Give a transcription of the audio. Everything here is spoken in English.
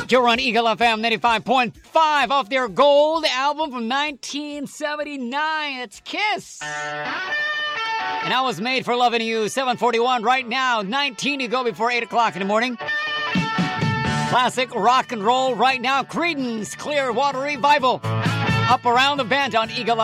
You're on Eagle FM 95.5 off their gold album from 1979. It's Kiss. And I was made for loving you. 7:41 right now. 19 to go before 8 o'clock in the morning. Classic rock and roll right now. Creedence Clearwater Revival. Up around the bend on Eagle